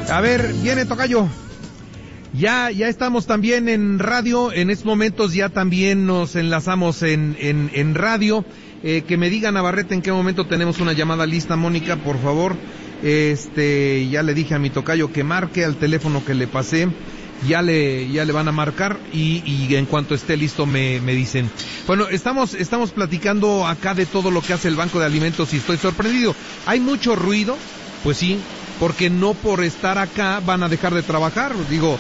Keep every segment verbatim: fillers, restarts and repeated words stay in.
A ver, viene tocayo. Ya, ya estamos también en radio, en estos momentos ya también nos enlazamos en, en, en radio. Eh, que me diga Navarrete en qué momento tenemos una llamada lista, Mónica, por favor. Este, ya le dije a mi tocayo que marque al teléfono que le pasé. Ya le, ya le van a marcar y, y en cuanto esté listo me, me dicen. Bueno, estamos, estamos platicando acá de todo lo que hace el Banco de Alimentos y estoy sorprendido. Hay mucho ruido, pues sí, porque no por estar acá van a dejar de trabajar. Digo,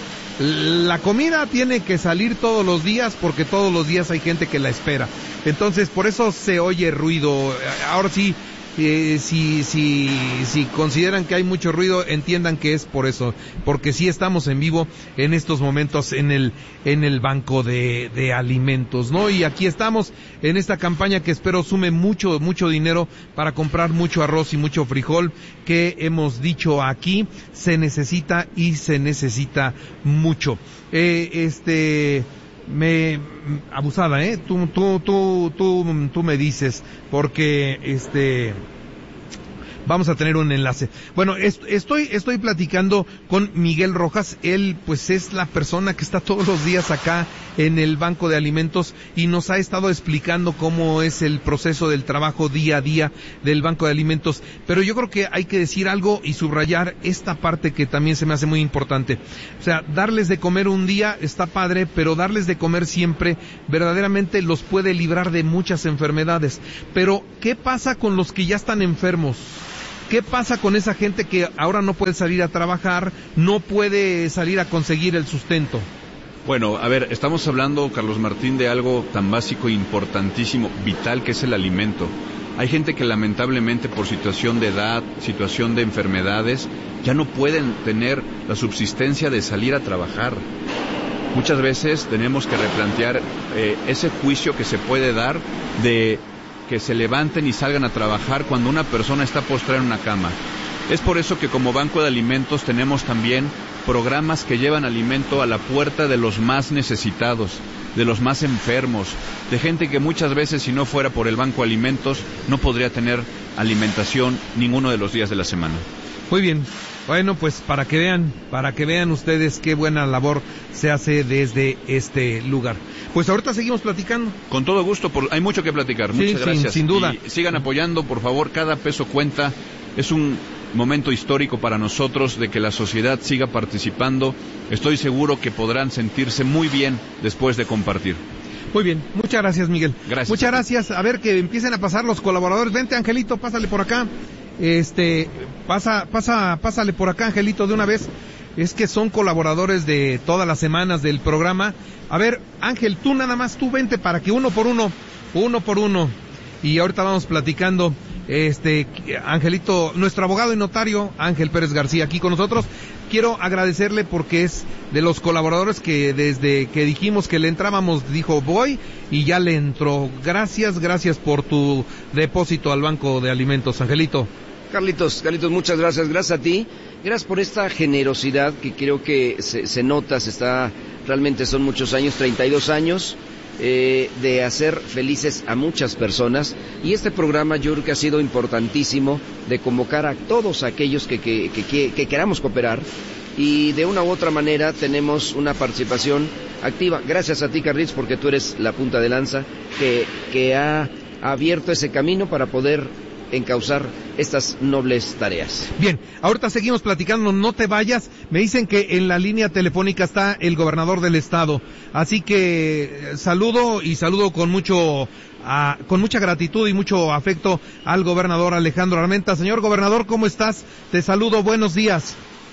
la comida tiene que salir todos los días porque todos los días hay gente que la espera. Entonces, por eso se oye ruido. Ahora sí, eh, si, si, si consideran que hay mucho ruido, entiendan que es por eso, porque sí estamos en vivo en estos momentos en el, en el Banco de, de Alimentos, ¿no? Y aquí estamos en esta campaña que espero sume mucho, mucho dinero para comprar mucho arroz y mucho frijol, que hemos dicho aquí, se necesita y se necesita mucho. Eh, este, me, abusada, eh, tú, tú, tú, tú, tú me dices, porque, este, vamos a tener un enlace. Bueno, est- estoy, estoy platicando con Miguel Rojas. Él, pues, es la persona que está todos los días acá en el Banco de Alimentos y nos ha estado explicando cómo es el proceso del trabajo día a día del Banco de Alimentos. Pero yo creo que hay que decir algo y subrayar esta parte que también se me hace muy importante. O sea, darles de comer un día está padre, pero darles de comer siempre verdaderamente los puede librar de muchas enfermedades. Pero, ¿qué pasa con los que ya están enfermos? ¿Qué pasa con esa gente que ahora no puede salir a trabajar, no puede salir a conseguir el sustento? Bueno, a ver, estamos hablando, Carlos Martín, de algo tan básico e importantísimo, vital, que es el alimento. Hay gente que lamentablemente por situación de edad, situación de enfermedades, ya no pueden tener la subsistencia de salir a trabajar. Muchas veces tenemos que replantear eh, ese juicio que se puede dar de que se levanten y salgan a trabajar cuando una persona está postrada en una cama. Es por eso que como Banco de Alimentos tenemos también programas que llevan alimento a la puerta de los más necesitados, de los más enfermos, de gente que muchas veces, si no fuera por el Banco de Alimentos, no podría tener alimentación ninguno de los días de la semana. Muy bien. Bueno, pues para que vean, para que vean ustedes qué buena labor se hace desde este lugar. Pues ahorita seguimos platicando. Con todo gusto, por, hay mucho que platicar. Sí, muchas gracias. Sin, sin duda. Y sigan apoyando, por favor, cada peso cuenta. Es un momento histórico para nosotros de que la sociedad siga participando. Estoy seguro que podrán sentirse muy bien después de compartir. Muy bien, muchas gracias, Miguel. Gracias. Muchas gracias. A ver, que empiecen a pasar los colaboradores. Vente, Angelito, pásale por acá. Este, pasa, pasa, pásale por acá, Angelito, de una vez. Es que son colaboradores de todas las semanas del programa. A ver, Ángel, tú nada más, tú vente para que uno por uno, uno por uno. Y ahorita vamos platicando. Este, Angelito, nuestro abogado y notario, Ángel Pérez García, aquí con nosotros. Quiero agradecerle porque es de los colaboradores que desde que dijimos que le entrábamos, dijo voy, y ya le entró. Gracias, gracias por tu depósito al Banco de Alimentos, Angelito. Carlitos, Carlitos, muchas gracias, gracias a ti, gracias por esta generosidad que creo que se, se nota, se está, realmente son muchos años, treinta y dos años, eh, de hacer felices a muchas personas, y este programa yo creo que ha sido importantísimo de convocar a todos aquellos que, que, que, que, que queramos cooperar, y de una u otra manera tenemos una participación activa. Gracias a ti, Carlitos, porque tú eres la punta de lanza que, que ha abierto ese camino para poder encauzar estas nobles tareas. Bien, ahorita seguimos platicando, no te vayas. Me dicen que en la línea telefónica está el gobernador del estado, así que saludo y saludo con mucho, uh, con mucha gratitud y mucho afecto al gobernador Alejandro Armenta. Señor gobernador, ¿cómo estás? Te saludo, buenos días.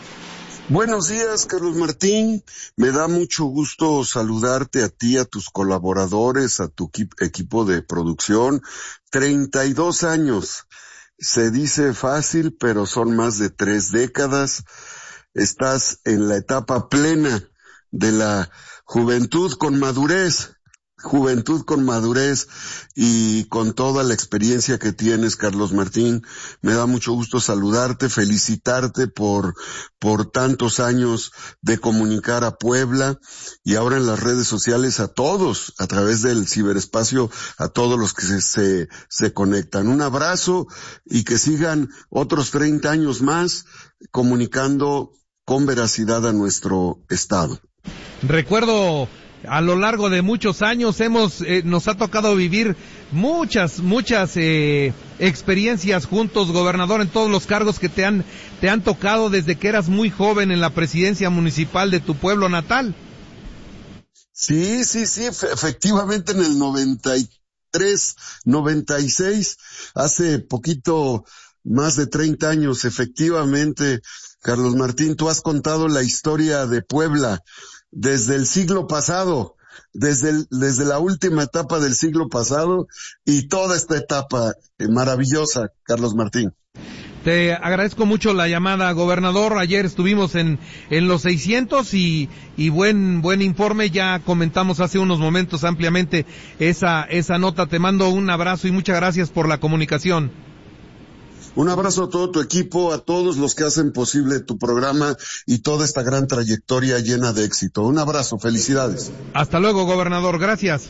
Buenos días, Carlos Martín. Me da mucho gusto saludarte a ti, a tus colaboradores, a tu equipo de producción. treinta y dos años. Se dice fácil, pero son más de tres décadas. Estás en la etapa plena de la juventud con madurez. Juventud con madurez y con toda la experiencia que tienes, Carlos Martín. Me da mucho gusto saludarte, felicitarte por, por tantos años de comunicar a Puebla y ahora en las redes sociales a todos, a través del ciberespacio, a todos los que se, se, se conectan. Un abrazo y que sigan otros treinta años más comunicando con veracidad a nuestro estado. Recuerdo, a lo largo de muchos años hemos, eh, nos ha tocado vivir muchas, muchas eh, experiencias juntos, gobernador, en todos los cargos que te han, te han tocado desde que eras muy joven en la presidencia municipal de tu pueblo natal. Sí, sí, sí, efectivamente en el noventa y tres, noventa y seis, hace poquito más de treinta años, efectivamente, Carlos Martín, tú has contado la historia de Puebla desde el siglo pasado, desde el, desde la última etapa del siglo pasado y toda esta etapa eh, maravillosa, Carlos Martín. Te agradezco mucho la llamada, gobernador. Ayer estuvimos en, en los seiscientos y, y buen, buen informe. Ya comentamos hace unos momentos ampliamente esa, esa nota. Te mando un abrazo y muchas gracias por la comunicación. Un abrazo a todo tu equipo, a todos los que hacen posible tu programa y toda esta gran trayectoria llena de éxito. Un abrazo, felicidades. Hasta luego, gobernador, gracias.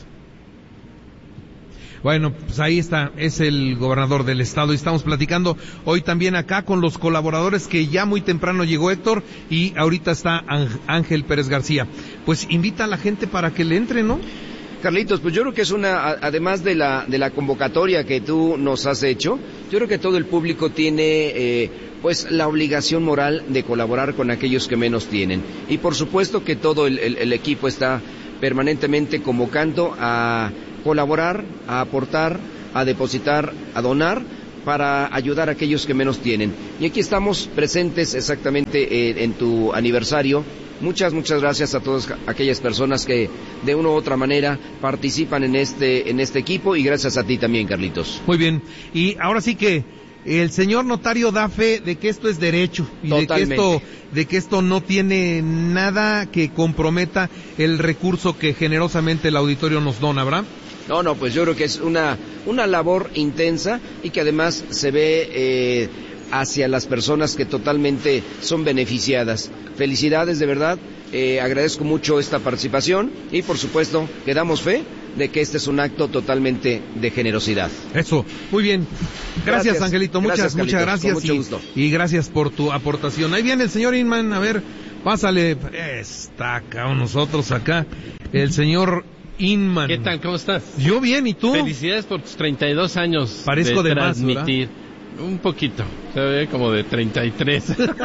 Bueno, pues ahí está, es el gobernador del estado y estamos platicando hoy también acá con los colaboradores que ya muy temprano llegó Héctor y ahorita está Ángel Pérez García. Pues invita a la gente para que le entre, ¿no? Carlitos, pues yo creo que es una, además de la de la convocatoria que tú nos has hecho, yo creo que todo el público tiene eh, pues la obligación moral de colaborar con aquellos que menos tienen. Y por supuesto que todo el, el, el equipo está permanentemente convocando a colaborar, a aportar, a depositar, a donar para ayudar a aquellos que menos tienen. Y aquí estamos presentes exactamente eh, en tu aniversario. Muchas, muchas gracias a todas aquellas personas que de una u otra manera participan en este, en este equipo y gracias a ti también, Carlitos. Muy bien. Y ahora sí que el señor notario da fe de que esto es derecho y de que esto, de que esto no tiene nada que comprometa el recurso que generosamente el auditorio nos dona, ¿verdad? No, no, pues yo creo que es una, una labor intensa y que además se ve eh, hacia las personas que totalmente son beneficiadas. Felicidades, de verdad, eh, agradezco mucho esta participación y por supuesto que damos fe de que este es un acto totalmente de generosidad. Eso, muy bien. Gracias, gracias Angelito, muchas, gracias, muchas gracias. Con mucho y, gusto. y gracias por tu aportación. Ahí viene el señor Inman, a ver, pásale, está acá con nosotros acá, el señor Inman. ¿Qué tal? ¿Cómo estás? Yo bien, ¿y tú? Felicidades por tus treinta y dos años. Parezco de, de más, transmitir. ¿verdad? Un poquito, se ve como de treinta y tres.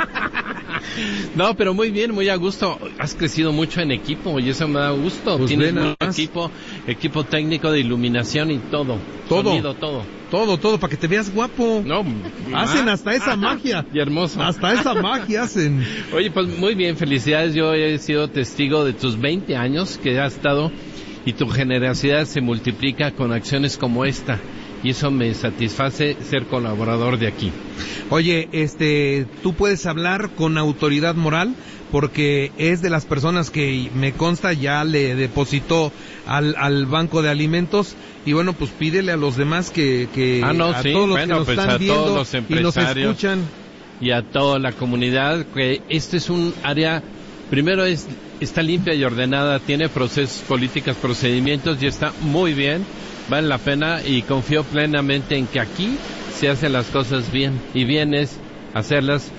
No, pero muy bien, muy a gusto. Has crecido mucho en equipo y eso me da gusto. Pues Tienes un más. equipo, equipo técnico de iluminación y todo. Todo. Sonido, todo. Todo, todo, para que te veas guapo. No, hacen ah, hasta esa magia. Y hermoso. Hasta esa magia hacen. Oye, pues muy bien, felicidades. Yo he sido testigo de tus veinte años que has estado y tu generosidad se multiplica con acciones como esta. Y eso me satisface ser colaborador de aquí. Oye, este, tú puedes hablar con autoridad moral porque es de las personas que me consta ya le depositó al, al banco de alimentos y bueno, pues pídele a los demás que, que ah, no, a sí. todos los bueno, que nos pues están a viendo todos los y nos escuchan y a toda la comunidad que este es un área, primero es está limpia y ordenada, tiene procesos, políticas, procedimientos y está muy bien. Vale la pena y confío plenamente en que aquí se hacen las cosas bien y bien es hacerlas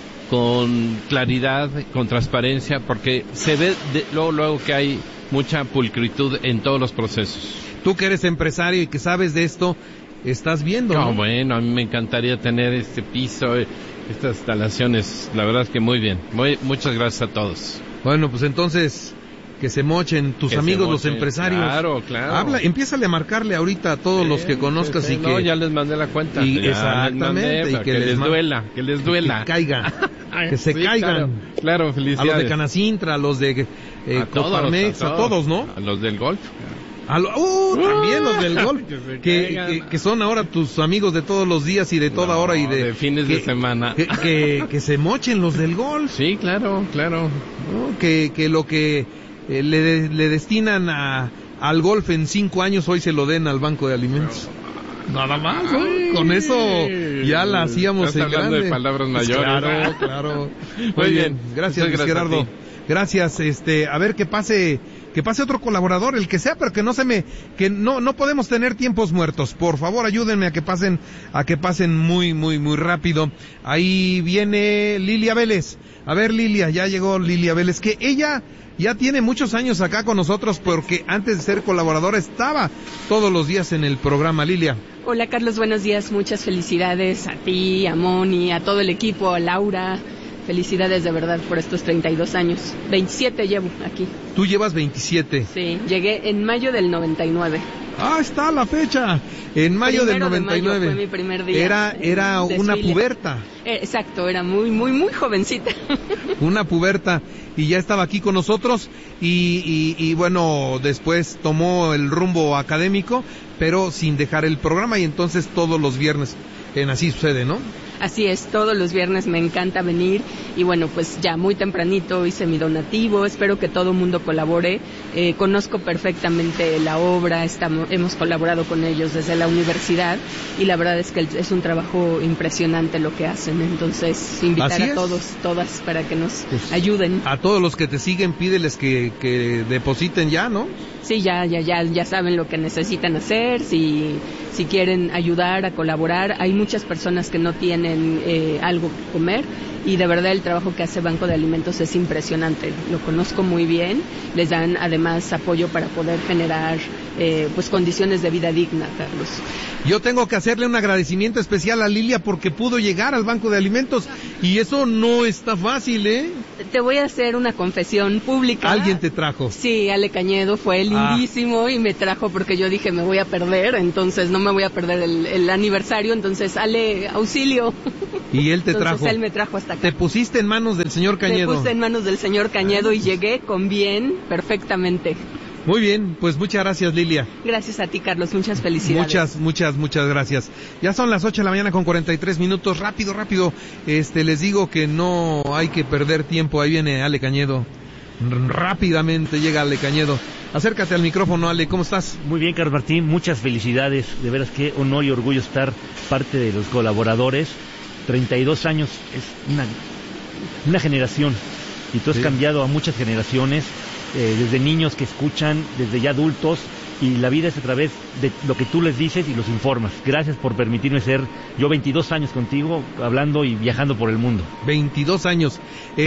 con claridad, con transparencia, porque se ve de, luego, luego que hay mucha pulcritud en todos los procesos. Tú que eres empresario y que sabes de esto, estás viendo, ¿no? No, bueno, a mí me encantaría tener este piso, estas instalaciones, la verdad es que muy bien. Muy, muchas gracias a todos. Bueno, pues entonces que se mochen tus que amigos mochen, los empresarios. Claro, claro. Habla, empiézale a marcarle ahorita a todos sí, los que conozcas sí, sí. y que no, ya les mandé la cuenta. Y ya exactamente mandé, y que, que les, les duela, que les duela. Que caigan, que se sí, caigan. Claro, claro, felicidades. A los de Canacintra, a los de eh, a todos, Coparmex, a, todos, a todos, ¿no? A los del golf. A lo, uh, también los del golf, que, que, que, que son ahora tus amigos de todos los días y de toda no, hora y de, de fines que, de semana. Que, que, que se mochen los del golf. Sí, claro, claro. ¿No? Que, que lo que eh, le, le destinan a, al golf en cinco años hoy se lo den al banco de alimentos. Nada más, ¿eh? Con eso ya la hacíamos Estás en grande. De palabras mayores. Claro, claro. Muy, Muy bien. bien. Gracias, Luis gracias Gerardo. Gracias, este, a ver que pase, que pase otro colaborador, el que sea, pero que no se me, que no, no podemos tener tiempos muertos. Por favor, ayúdenme a que pasen, a que pasen muy, muy, muy rápido. Ahí viene Lilia Vélez. A ver, Lilia, ya llegó Lilia Vélez, que ella ya tiene muchos años acá con nosotros, porque antes de ser colaboradora estaba todos los días en el programa. Lilia. Hola Carlos, buenos días, muchas felicidades a ti, a Moni, a todo el equipo, a Laura. Felicidades de verdad por estos treinta y dos años. veintisiete llevo aquí. ¿Tú llevas veintisiete? Sí, llegué en mayo del noventa y nueve. Ah, está la fecha. En mayo Primero del noventa y nueve. De mayo fue mi primer día. Era, era una puberta. Eh, exacto, era muy, muy, muy jovencita. Una puberta. Y ya estaba aquí con nosotros. Y, y, y bueno, después tomó el rumbo académico, pero sin dejar el programa. Y entonces todos los viernes, en Así Sucede, ¿no? Así es, todos los viernes me encanta venir y bueno, pues ya muy tempranito hice mi donativo, espero que todo el mundo colabore, eh, conozco perfectamente la obra, estamos, hemos colaborado con ellos desde la universidad y la verdad es que es un trabajo impresionante lo que hacen, entonces invitar a todos, todas para que nos pues, ayuden. A todos los que te siguen pídeles que, que depositen ya, ¿no? Sí, ya, ya, ya, ya saben lo que necesitan hacer, si, si quieren ayudar a colaborar, hay muchas personas que no tienen Eh, algo que comer y de verdad el trabajo que hace Banco de Alimentos es impresionante, lo conozco muy bien, les dan además apoyo para poder generar eh, pues condiciones de vida digna, Carlos. Yo tengo que hacerle un agradecimiento especial a Lilia porque pudo llegar al Banco de Alimentos y eso no está fácil, ¿eh? Te voy a hacer una confesión pública. ¿Alguien te trajo? Sí, Ale Cañedo fue lindísimo ah. y me trajo porque yo dije me voy a perder, entonces no me voy a perder el, el aniversario, entonces Ale, auxilio. Y él te entonces, trajo. Él me trajo hasta acá. Te pusiste en manos del señor Cañedo. Te puse en manos del señor Cañedo y llegué con bien, perfectamente. Muy bien, pues muchas gracias, Lilia. Gracias a ti, Carlos, muchas felicidades. Muchas, muchas, muchas gracias. Ya son las ocho de la mañana con cuarenta y tres minutos, rápido, rápido, este, les digo que no hay que perder tiempo, ahí viene Ale Cañedo, rápidamente llega Ale Cañedo. Acércate al micrófono, Ale, ¿cómo estás? Muy bien, Carlos Martín, muchas felicidades, de veras qué honor y orgullo estar parte de los colaboradores, treinta y dos años, es una, una generación, y tú has sí. cambiado a muchas generaciones, Eh, desde niños que escuchan, desde ya adultos, y la vida es a través de lo que tú les dices y los informas. Gracias por permitirme ser, yo veintidós años contigo, hablando y viajando por el mundo. veintidós años,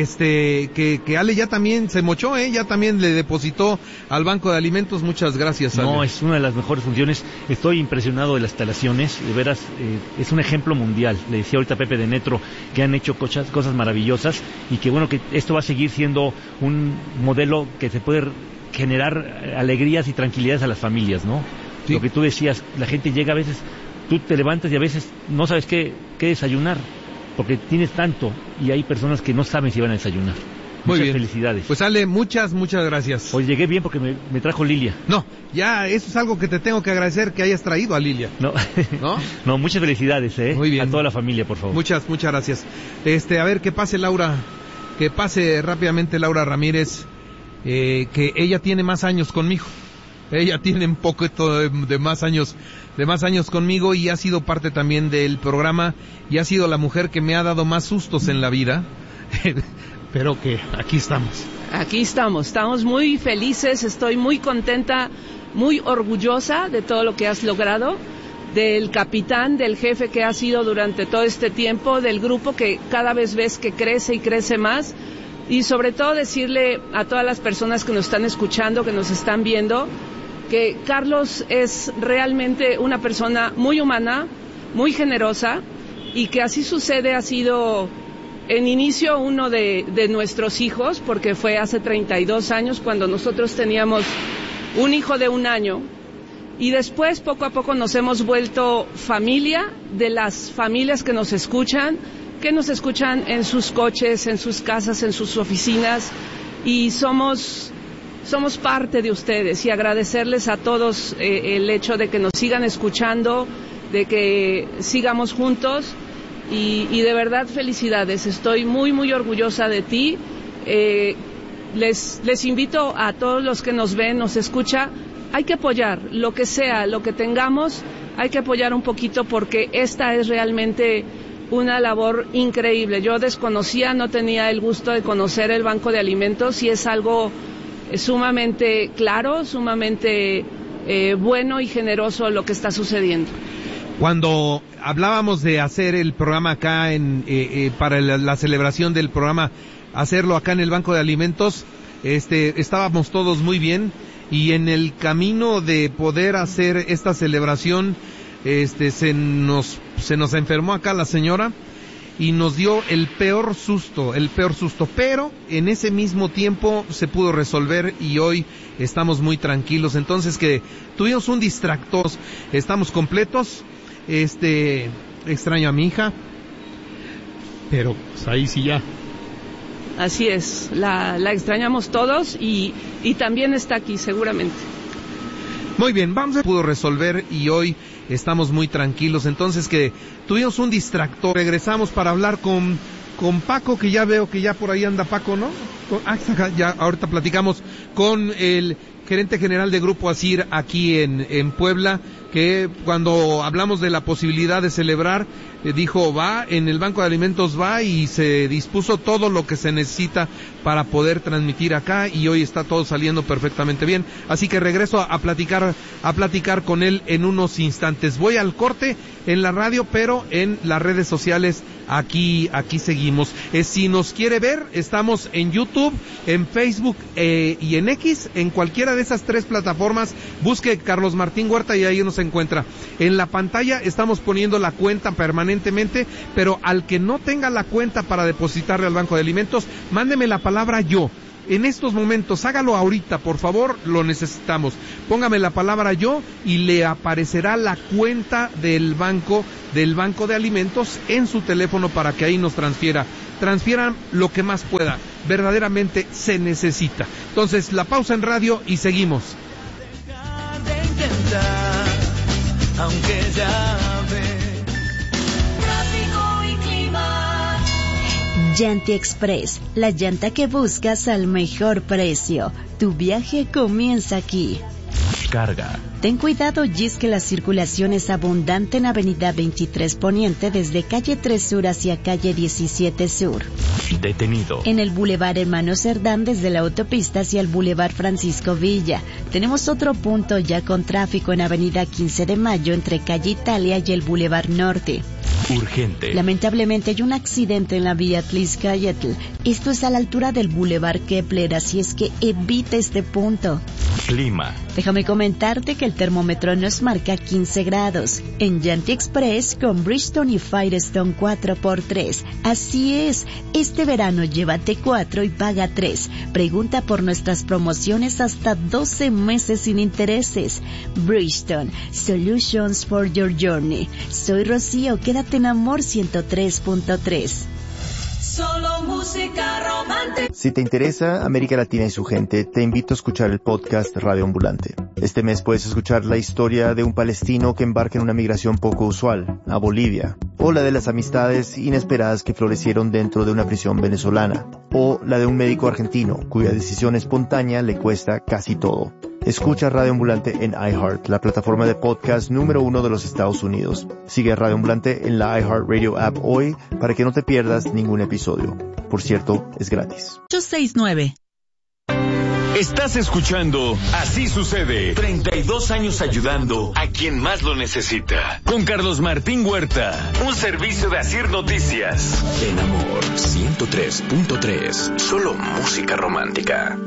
este, que, que Ale ya también se mochó, eh, ya también le depositó al Banco de Alimentos, muchas gracias, Ale. No, es una de las mejores funciones, estoy impresionado de las instalaciones, de veras, eh, es un ejemplo mundial, le decía ahorita a Pepe de Netro, que han hecho cosas, cosas maravillosas, y que bueno, que esto va a seguir siendo un modelo que se puede generar alegrías y tranquilidades a las familias, ¿no? Sí. Lo que tú decías, la gente llega a veces, tú te levantas y a veces no sabes qué, qué desayunar, porque tienes tanto y hay personas que no saben si van a desayunar. Muy muchas bien. Felicidades. Pues Ale, muchas, muchas gracias. Hoy llegué bien porque me, me trajo Lilia. No, ya eso es algo que te tengo que agradecer, que hayas traído a Lilia. No, ¿no? No, muchas felicidades, ¿eh? Muy bien. A toda la familia, por favor. Muchas, muchas gracias. Este, a ver, que pase Laura, que pase rápidamente Laura Ramírez. Eh, que ella tiene más años conmigo, ella tiene un poquito de, de más años, de más años conmigo y ha sido parte también del programa y ha sido la mujer que me ha dado más sustos en la vida, pero que aquí estamos. Aquí estamos, estamos muy felices, estoy muy contenta, muy orgullosa de todo lo que has logrado, del capitán, del jefe que has sido durante todo este tiempo, del grupo que cada vez ves que crece y crece más. Y sobre todo decirle a todas las personas que nos están escuchando, que nos están viendo, que Carlos es realmente una persona muy humana, muy generosa, y que Así Sucede ha sido en inicio uno de, de nuestros hijos, porque fue hace treinta y dos años cuando nosotros teníamos un hijo de un año, y después poco a poco nos hemos vuelto familia de las familias que nos escuchan, que nos escuchan en sus coches, en sus casas, en sus oficinas, y somos somos parte de ustedes, y agradecerles a todos eh, el hecho de que nos sigan escuchando, de que sigamos juntos, y, y de verdad felicidades, estoy muy muy orgullosa de ti. Eh, les, les invito a todos los que nos ven, nos escuchan, hay que apoyar lo que sea, lo que tengamos, hay que apoyar un poquito, porque esta es realmente una labor increíble. Yo desconocía, no tenía el gusto de conocer el Banco de Alimentos y es algo sumamente claro, sumamente eh, bueno y generoso lo que está sucediendo. Cuando hablábamos de hacer el programa acá en eh, eh, para la, la celebración del programa, hacerlo acá en el Banco de Alimentos, este, estábamos todos muy bien y en el camino de poder hacer esta celebración, este, se nos se nos enfermó acá la señora y nos dio el peor susto, el peor susto, pero en ese mismo tiempo se pudo resolver y hoy estamos muy tranquilos. Entonces que tuvimos un distractor, estamos completos. Este, extraño a mi hija, pero pues ahí sí ya. Así es, la, la extrañamos todos y, y también está aquí seguramente. Muy bien, vamos a pudo resolver y hoy estamos muy tranquilos. Entonces que tuvimos un distractor, regresamos para hablar con con Paco, que ya veo que ya por ahí anda Paco, ¿no? Con, ah, ya ahorita platicamos con el gerente general de Grupo Asir aquí en, en Puebla, que cuando hablamos de la posibilidad de celebrar, eh, dijo va, en el Banco de Alimentos va y se dispuso todo lo que se necesita para poder transmitir acá y hoy está todo saliendo perfectamente bien. Así que regreso a, a platicar, a platicar con él en unos instantes. Voy al corte en la radio, pero en las redes sociales aquí, aquí seguimos. Eh, si nos quiere ver, estamos en YouTube, en Facebook eh, y en X, en cualquiera de esas tres plataformas, busque Carlos Martín Huerta y ahí nos encuentra. En la pantalla estamos poniendo la cuenta permanentemente, pero al que no tenga la cuenta para depositarle al Banco de Alimentos, mándeme la palabra yo. En estos momentos, hágalo ahorita, por favor, lo necesitamos. Póngame la palabra yo y le aparecerá la cuenta del banco, del Banco de Alimentos en su teléfono para que ahí nos transfiera. Transfieran lo que más pueda. Verdaderamente se necesita. Entonces, la pausa en radio y seguimos. Aunque ya ve. Llanti Express, la llanta que buscas al mejor precio. Tu viaje comienza aquí. Carga. Ten cuidado, y es que la circulación es abundante en Avenida veintitrés Poniente desde calle tres Sur hacia calle diecisiete Sur. Detenido. En el Boulevard Hermano Cerdán desde la autopista hacia el Boulevard Francisco Villa. Tenemos otro punto ya con tráfico en Avenida quince de Mayo entre calle Italia y el Boulevard Norte. Urgente. Lamentablemente hay un accidente en la vía Tliscayetl. Esto es a la altura del Boulevard Kepler, así es que evita este punto. Clima. Déjame comentarte que el termómetro nos marca quince grados. En Llanti Express con Bridgestone y Firestone cuatro por tres. Así es, este verano llévate cuatro y paga tres. Pregunta por nuestras promociones hasta doce meses sin intereses. Bridgestone, Solutions for Your Journey. Soy Rocío, quédate en Amor ciento tres punto tres. Solo música romántica. Si te interesa América Latina y su gente, te invito a escuchar el podcast Radio Ambulante. Este mes puedes escuchar la historia de un palestino que embarca en una migración poco usual, a Bolivia, o la de las amistades inesperadas que florecieron dentro de una prisión venezolana, o la de un médico argentino cuya decisión espontánea le cuesta casi todo. Escucha Radio Ambulante en iHeart, la plataforma de podcast número uno de los Estados Unidos. Sigue Radio Ambulante en la iHeartRadio app hoy para que no te pierdas ningún episodio. Por cierto, es gratis. ocho seis nueve. Estás escuchando Así Sucede. treinta y dos años ayudando a quien más lo necesita. Con Carlos Martín Huerta. Un servicio de Asir Noticias. En Amor ciento tres punto tres. Solo música romántica.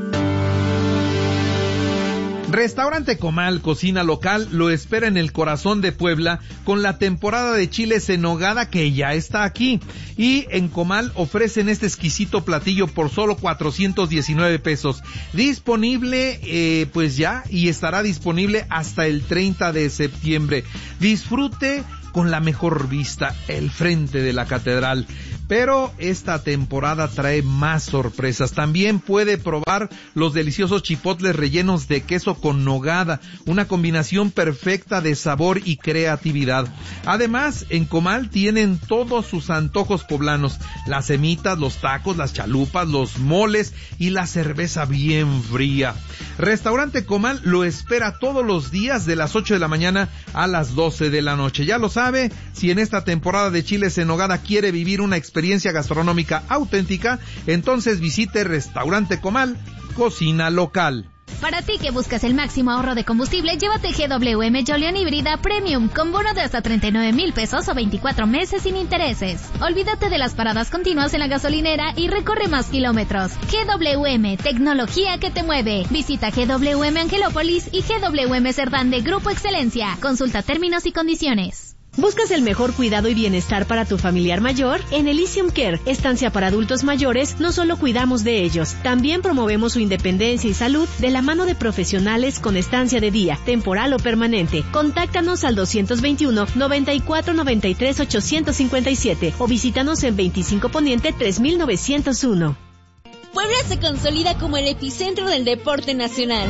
Restaurante Comal, cocina local, lo espera en el corazón de Puebla con la temporada de chiles en nogada que ya está aquí. Y en Comal ofrecen este exquisito platillo por solo cuatrocientos diecinueve pesos. Disponible, eh, pues ya, y estará disponible hasta el treinta de septiembre. Disfrute con la mejor vista, el frente de la catedral. Pero esta temporada trae más sorpresas. También puede probar los deliciosos chipotles rellenos de queso con nogada, una combinación perfecta de sabor y creatividad. Además, en Comal tienen todos sus antojos poblanos, las semitas, los tacos, las chalupas, los moles y la cerveza bien fría. Restaurante Comal lo espera todos los días de las ocho de la mañana a las doce de la noche. Ya lo sabe, si en esta temporada de chiles en nogada quiere vivir una experiencia gastronómica auténtica, entonces visite Restaurante Comal, cocina local. Para ti que buscas el máximo ahorro de combustible, llévate G W M Jolion híbrida Premium con bono de hasta treinta y nueve mil pesos o veinticuatro meses sin intereses. Olvídate de las paradas continuas en la gasolinera y recorre más kilómetros. G W M, tecnología que te mueve. Visita G W M Angelópolis y G W M Cerdán de Grupo Excelencia. Consulta términos y condiciones. ¿Buscas el mejor cuidado y bienestar para tu familiar mayor? En Elysium Care, estancia para adultos mayores, no solo cuidamos de ellos, también promovemos su independencia y salud de la mano de profesionales con estancia de día, temporal o permanente. Contáctanos al doscientos veintiuno, noventa y cuatro, noventa y tres, ochocientos cincuenta y siete o visítanos en veinticinco Poniente tres mil novecientos uno. Puebla se consolida como el epicentro del deporte nacional.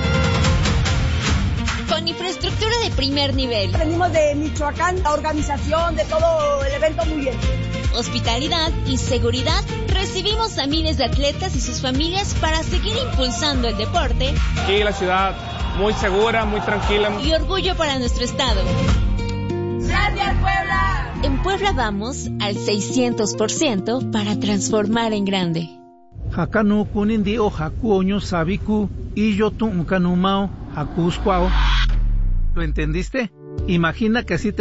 Con infraestructura de primer nivel. Venimos de Michoacán, la organización de todo el evento muy bien. Hospitalidad y seguridad. Recibimos a miles de atletas y sus familias para seguir impulsando el deporte. Aquí la ciudad muy segura, muy tranquila. Y orgullo para nuestro estado. ¡Gracias, Puebla! En Puebla vamos al seiscientos por ciento para transformar en grande. Hakanu kunindi o hakuoño sabiku y yo tu unkanumao hakuskwao. ¿Lo entendiste? Imagina que así te